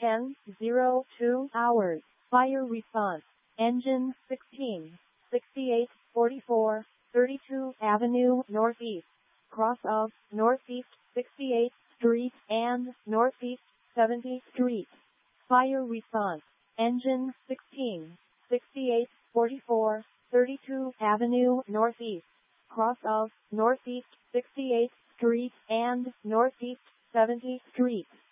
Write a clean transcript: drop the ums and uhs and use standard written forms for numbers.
10:02 hours. Fire response. Engine 16, 6844, 32 Avenue Northeast, cross of Northeast 68th Street and Northeast 70th Street. Fire response. Engine 16, 6844, 32 Avenue Northeast, cross of Northeast 68th Street and Northeast 70th Street.